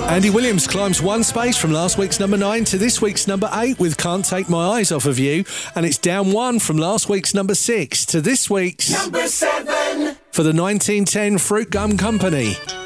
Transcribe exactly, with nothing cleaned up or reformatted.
Andy Williams climbs one space from last week's number nine to this week's number eight with Can't Take My Eyes Off of You, and it's down one from last week's number six to this week's number seven for the nineteen ten Fruit Gum Company.